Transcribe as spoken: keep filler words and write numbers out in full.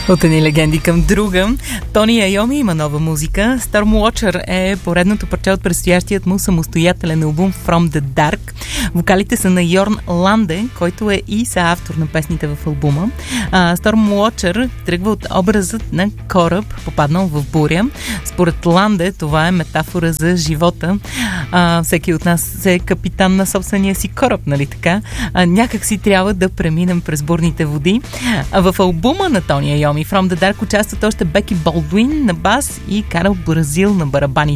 От едни легенди към друга. Тони Айоми има нова музика. Stormwatcher е поредното парче от предстоящият му самостоятелен албум From the Dark. Вокалите са на Йорн Ланде, който е и съавтор на песните в албума. А, Stormwatcher тръгва от образът на кораб, попаднал в буря. Според Ланде това е метафора за живота. А, всеки от нас е капитан на собствения си кораб, нали така? А, някак си трябва да преминем през бурните води. А в албума на Тони Айоми From the Dark участват още Беки Болдуин на бас и Карл Бразил на барабаните.